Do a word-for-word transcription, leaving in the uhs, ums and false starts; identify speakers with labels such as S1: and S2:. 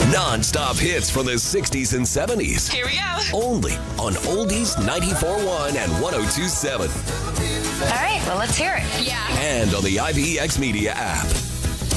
S1: Non-stop hits from the sixties and seventies.
S2: Here we go.
S1: Only on Oldies ninety-four point one and one oh two point seven.
S3: All right, well, let's hear it.
S2: Yeah.
S1: And on the I B X Media app.